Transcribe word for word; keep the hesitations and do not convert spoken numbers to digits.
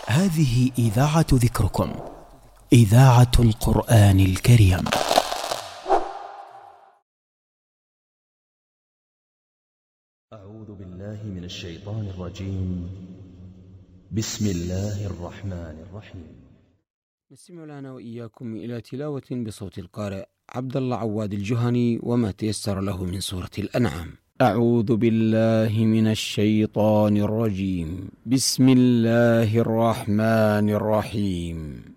هذه إذاعة ذكركم، إذاعة القرآن الكريم. أعوذ بالله من الشيطان الرجيم. بسم الله الرحمن الرحيم. نستمع لنا وإياكم إلى تلاوة بصوت القارئ عبد الله عواد الجهني وما تيسر له من سورة الأنعام. أعوذ بالله من الشيطان الرجيم. بسم الله الرحمن الرحيم.